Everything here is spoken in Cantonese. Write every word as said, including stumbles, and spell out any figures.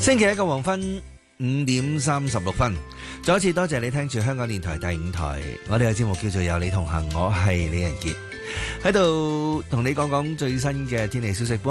星期一個黃昏五點三十六分，再一次多謝你聽住香港電台第五台，我哋嘅節目叫做有你同行，我係李仁傑，喺度同你講講最新嘅天氣消息。